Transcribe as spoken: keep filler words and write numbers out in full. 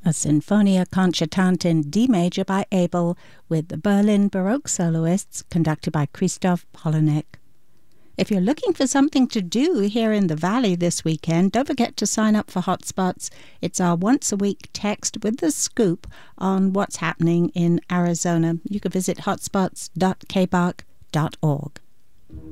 a Sinfonia Concertante in D major by Abel, with the Berlin Baroque soloists conducted by Christoph Polonek. If you're looking for something to do here in the Valley this weekend, don't forget to sign up for Hotspots. It's our once-a-week text with the scoop on what's happening in Arizona. You can visit hotspots dot k b a r c dot org.